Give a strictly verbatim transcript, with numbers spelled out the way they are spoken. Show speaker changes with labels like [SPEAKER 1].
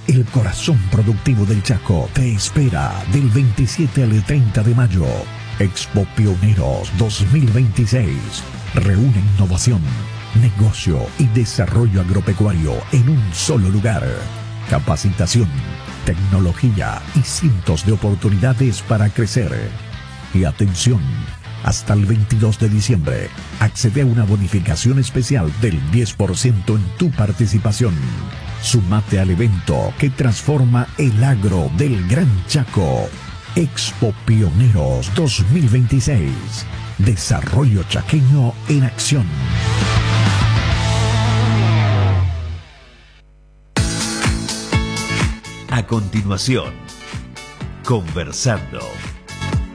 [SPEAKER 1] El corazón productivo del Chaco te espera del veintisiete al treinta de mayo. Expo Pioneros dos mil veintiséis. Reúne innovación, negocio y desarrollo agropecuario en un solo lugar. Capacitación, tecnología y cientos de oportunidades para crecer. Y atención, hasta el veintidós de diciembre, accede a una bonificación especial del diez por ciento en tu participación. Sumate al evento que transforma el agro del Gran Chaco. Expo Pioneros dos mil veintiséis. Desarrollo chaqueño en acción.
[SPEAKER 2] A continuación, Conversando.